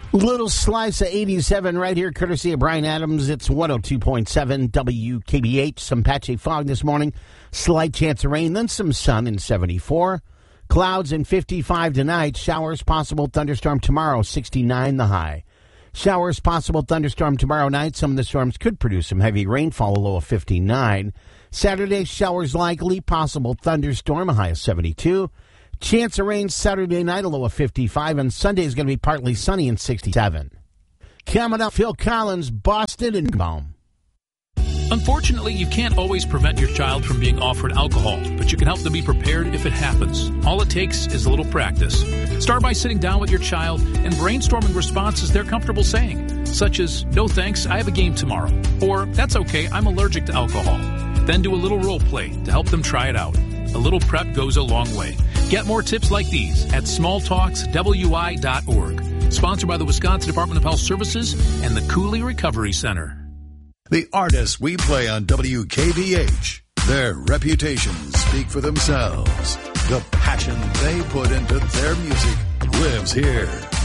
Little slice of 87 right here, courtesy of Brian Adams. It's 102.7 WKBH. Some patchy fog this morning. Slight chance of rain, then some sun in 74. Clouds in 55 tonight. Showers possible, thunderstorm tomorrow, 69 the high. Showers possible, thunderstorm tomorrow night. Some of the storms could produce some heavy rainfall, a low of 59. Saturday, showers likely, possible thunderstorm, a high of 72. Chance of rain Saturday night, a low of 55, and Sunday is going to be partly sunny and 67. Coming up, Phil Collins, Boston and Baum. Unfortunately, you can't always prevent your child from being offered alcohol, but you can help them be prepared if it happens. All it takes is a little practice. Start by sitting down with your child and brainstorming responses they're comfortable saying, such as, "No thanks, I have a game tomorrow," or "That's okay, I'm allergic to alcohol." Then do a little role play to help them try it out. A little prep goes a long way. Get more tips like these at smalltalkswi.org. Sponsored by the Wisconsin Department of Health Services and the Cooley Recovery Center. The artists we play on WKBH, their reputations speak for themselves. The passion they put into their music lives here.